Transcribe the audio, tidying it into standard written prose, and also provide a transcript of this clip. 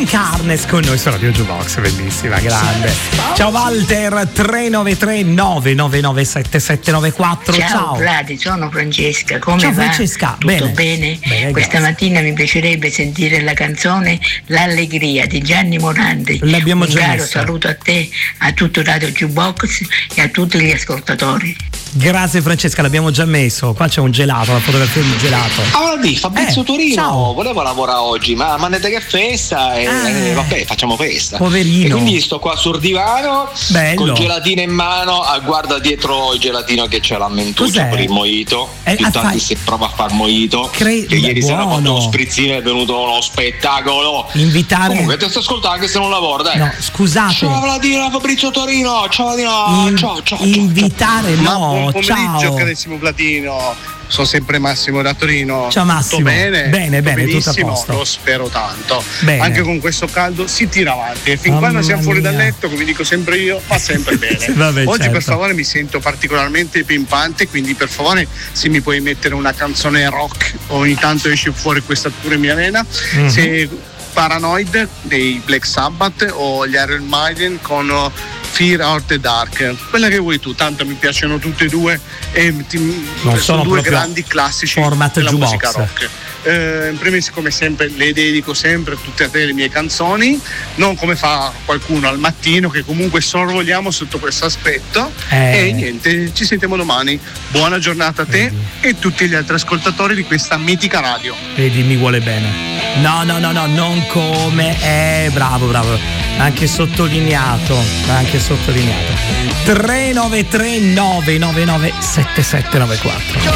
Dean Carnes con noi su Radio Jukebox, bellissima, grande. Ciao Walter, 393 999 7794. Ciao Vladi, sono Francesca, come ciao, va? Francesca, Tutto bene? Questa mattina mi piacerebbe sentire la canzone L'Allegria di Gianni Morandi. L'abbiamo un già caro messa. saluto a te, a tutto Radio Jukebox e a tutti gli ascoltatori. Grazie Francesca, l'abbiamo già messo. Qua c'è un gelato, la fotografia di gelato. Allora di Fabrizio Torino, ciao. volevo lavorare oggi, ma mandate che festa e vabbè, facciamo festa. Poverino. E quindi sto qua sul divano, bello, con gelatino in mano, guarda dietro il gelatino che c'è la mentuccia per il mojito. Tanti se prova a far mojito. Che ieri sera quando lo sprizzino è venuto uno spettacolo. Invitare. Comunque ti sto ascoltando anche se non lavoro, dai. No, scusate. Ciao Vladino, Fabrizio Torino, ciao Vladino, ciao. Invitare no. Buon pomeriggio, ciao carissimo Platino. Sono sempre Massimo da Torino. Ciao Massimo. Tutto bene? Bene, benissimo, tutto a posto. Lo spero tanto. Bene. Anche con questo caldo si tira avanti. E fin quando siamo fuori dal letto, come dico sempre io, va sempre bene. Vabbè, oggi certo. Per favore mi sento particolarmente pimpante, quindi per favore se mi puoi mettere una canzone rock, ogni tanto esce fuori questa pure mia vena. Mm-hmm. Se Paranoid dei Black Sabbath o gli Iron Maiden con Fear of the Dark, quella che vuoi tu, tanto mi piacciono tutte e due e sono due grandi classici della musica rock. In primis, come sempre, le dedico sempre tutte a te le mie canzoni, non come fa qualcuno al mattino che comunque sorvoliamo sotto questo aspetto. E niente, ci sentiamo domani. Buona giornata a te e tutti gli altri ascoltatori di questa mitica radio. Vedi, mi vuole bene. No, non come. Bravo. Anche sottolineato. 393 999 7794.